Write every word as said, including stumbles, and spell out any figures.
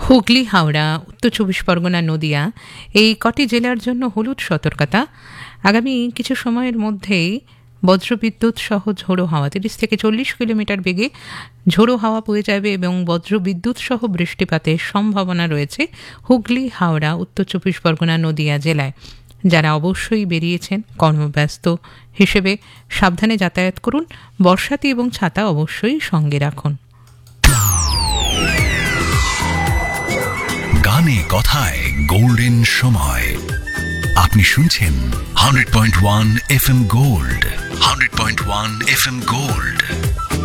হুগলি, হাওড়া, উত্তর চব্বিশ পরগনা, নদিয়া এই কটি জেলার জন্য হলুদ সতর্কতা। আগামী কিছু সময়ের মধ্যেই বজ্রবিদ্যুৎ সহ ঝোড়ো হাওয়া তিরিশ থেকে চল্লিশ কিলোমিটার বেগে ঝোড়ো হাওয়া বয়ে যাবে এবং বজ্রবিদ্যুৎ সহ বৃষ্টিপাতের সম্ভাবনা রয়েছে হুগলি, হাওড়া, উত্তর চব্বিশ পরগনা, নদিয়া জেলায়। যারা অবশ্যই বেরিয়েছেন কর্মব্যস্ত হিসেবে সাবধানে যাতায়াত করুন, বর্ষাতি এবং ছাতা অবশ্যই সঙ্গে রাখুন। গানে কথায় গোল্ডেন সময়। আপনি শুনছেন hundred point one F M gold, hundred point one F M gold.